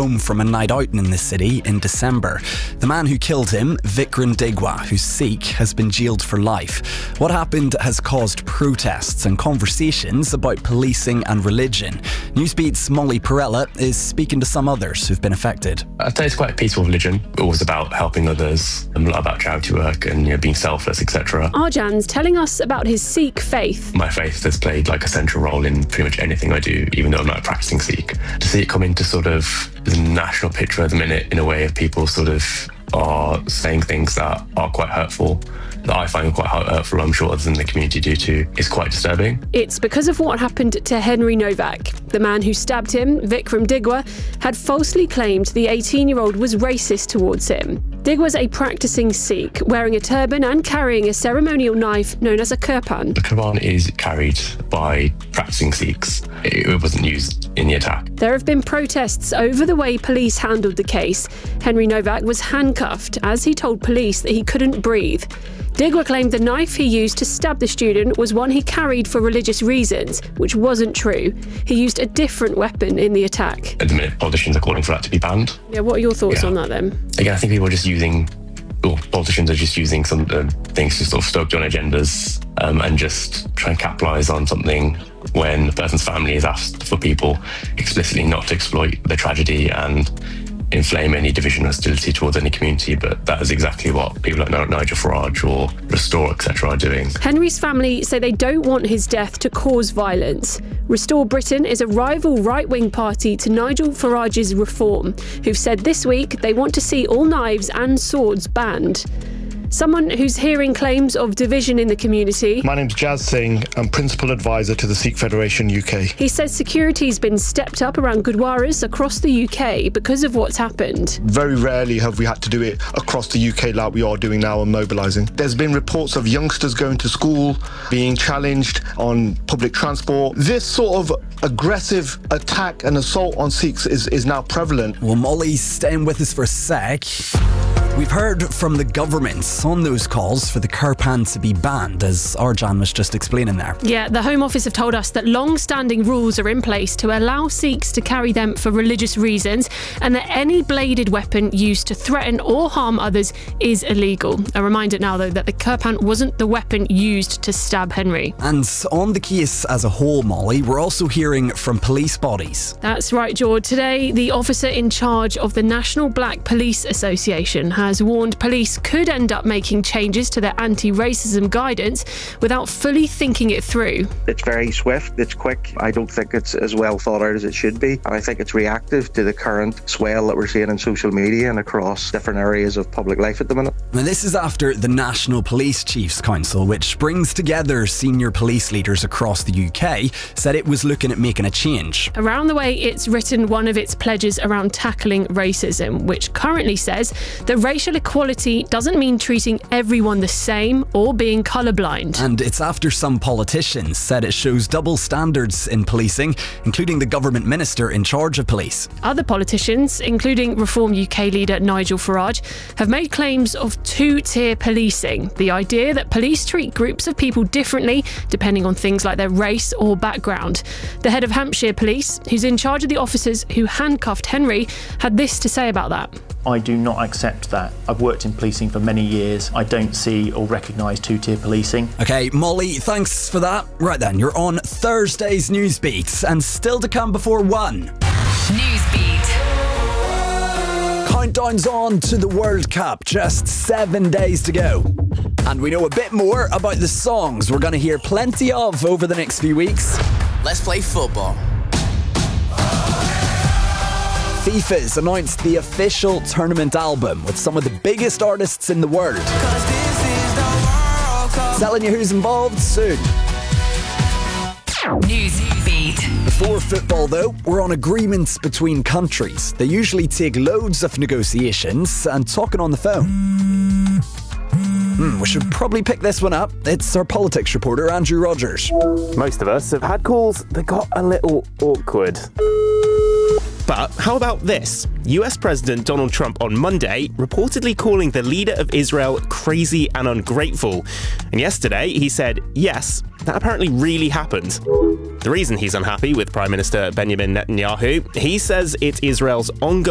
home from a night out in the city in December. The man who killed him, Vikram Digwa, who's Sikh, has been jailed for life. What happened has caused protests and conversations about policing and religion. Newsbeat's Molly Perella is speaking to some others who've been affected. I'd say it's quite a peaceful religion. It was about helping others, a lot about charity work and being selfless, etc. Arjan's telling us about his Sikh faith. My faith has played like a central role in pretty much anything I do, even though I'm not a practicing Sikh. To see it come into sort of the national picture at the minute in a way of people sort of are saying things that are quite hurtful, that I find quite hurtful, I'm sure others in the community do too, is quite disturbing. It's because of what happened to Henry Novak. The man who stabbed him, Vikram Digwa, had falsely claimed the 18-year-old was racist towards him. Digwa's a practicing Sikh, wearing a turban and carrying a ceremonial knife known as a kirpan. The kirpan is carried by practicing Sikhs. It wasn't used in the attack. There have been protests over the way police handled the case. Henry Novak was handcuffed as he told police that he couldn't breathe. Digwa claimed the knife he used to stab the student was one he carried for religious reasons, which wasn't true. He used a different weapon in the attack. At the minute, politicians are calling for that to be banned. Yeah, what are your thoughts on that then? Again, I think people are just politicians are just using some things to sort of stoke their own agendas and just try and capitalise on something when the person's family is asked for people explicitly not to exploit the tragedy and inflame any division or hostility towards any community, but that is exactly what people like Nigel Farage or Restore, etc. are doing. Henry's family say they don't want his death to cause violence. Restore Britain is a rival right-wing party to Nigel Farage's Reform, who've said this week they want to see all knives and swords banned. Someone who's hearing claims of division in the community. My name's Jazz Singh. I'm Principal Advisor to the Sikh Federation UK. He says security's been stepped up around Gurdwaras across the UK because of what's happened. Very rarely have we had to do it across the UK like we are doing now and mobilising. There's been reports of youngsters going to school, being challenged on public transport. This sort of aggressive attack and assault on Sikhs is now prevalent. Well, Molly's staying with us for a sec. We've heard from the governments on those calls for the kirpan to be banned, as Arjan was just explaining there. Yeah, the Home Office have told us that long-standing rules are in place to allow Sikhs to carry them for religious reasons, and that any bladed weapon used to threaten or harm others is illegal. A reminder now, though, that the kirpan wasn't the weapon used to stab Henry. And on the case as a whole, Molly, we're also hearing from police bodies. That's right, George. Today, the officer in charge of the National Black Police Association has warned police could end up making changes to their anti-racism guidance without fully thinking it through. It's very swift, it's quick. I don't think it's as well thought out as it should be. And I think it's reactive to the current swell that we're seeing in social media and across different areas of public life at the minute. Now, this is after the National Police Chiefs Council, which brings together senior police leaders across the UK, said it was looking at making a change. Around the way, it's written one of its pledges around tackling racism, which currently says that racial equality doesn't mean treating everyone the same or being colourblind. And it's after some politicians said it shows double standards in policing, including the government minister in charge of police. Other politicians, including Reform UK leader Nigel Farage, have made claims of two-tier policing, the idea that police treat groups of people differently depending on things like their race or background. The head of Hampshire Police, who's in charge of the officers who handcuffed Henry, had this to say about that. I do not accept that. I've worked in policing for many years. I don't see or recognise two-tier policing. Okay, Molly, thanks for that. Right then, you're on Thursday's Newsbeat, and still to come before 1. Newsbeat. Countdown's on to the World Cup, just 7 days to go. And we know a bit more about the songs we're going to hear plenty of over the next few weeks. Let's play football. FIFA's announced the official tournament album with some of the biggest artists in the world. Telling you who's involved soon. Newsbeat. Before football, though, we're on agreements between countries. They usually take loads of negotiations and talking on the phone. We should probably pick this one up. It's our politics reporter, Andrew Rogers. Most of us have had calls that got a little awkward. But how about this? US President Donald Trump on Monday reportedly calling the leader of Israel crazy and ungrateful. And yesterday he said, yes, that apparently really happened. The reason he's unhappy with Prime Minister Benjamin Netanyahu, he says it's Israel's ongoing